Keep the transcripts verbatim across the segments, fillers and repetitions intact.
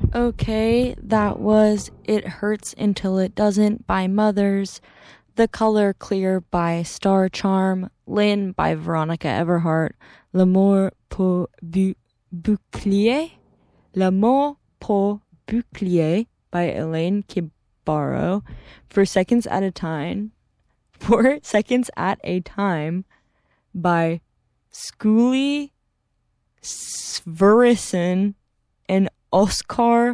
Okay, that was It Hurts Until It Doesn't by Mothers, The Color Clear by Star Charm, Lynn by Veronica Everhart, L'amour pour bu- bouclier, L'amour pour bouclier by Elaine Kibaro, For Seconds at a Time, For Seconds at a Time by Skuli Sverrisson and Oscar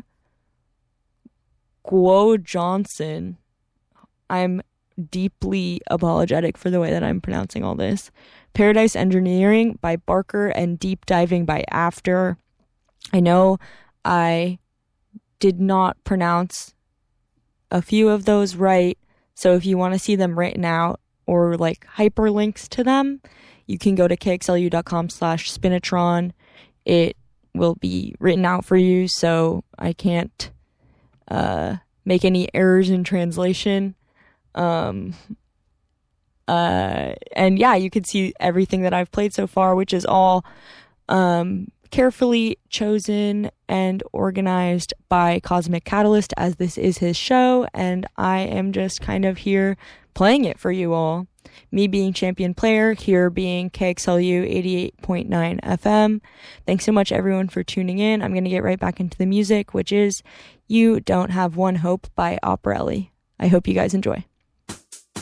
Guo Johnson. I'm deeply apologetic for the way that I'm pronouncing all this. Paradise Engineering by Barker and Deep Diving by After. I know I did not pronounce a few of those right, so if you want to see them written out or like hyperlinks to them, you can go to kxlu.com slash spinatron. It will be written out for you, so I can't uh, make any errors in translation. Um, uh, and yeah, you can see everything that I've played so far, which is all um, carefully chosen and organized by Cosmic Catalyst, as this is his show, and I am just kind of here playing it for you all. Me being champion player, here being K X L U eighty-eight point nine F M. Thanks so much, everyone, for tuning in. I'm going to get right back into the music, which is You Don't Have One Hope by Operelli. I hope you guys enjoy.